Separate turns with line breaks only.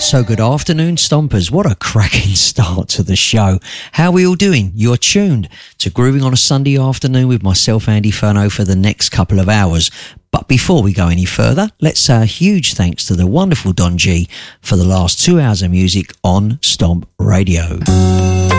So good afternoon, Stompers. What a cracking start to the show. How are we all doing? You're tuned to Grooving on a Sunday afternoon with myself, Andy Furno, for the next couple of hours. But before we go any further, let's say a huge thanks to the wonderful Don G for the last 2 hours of music on Stomp Radio.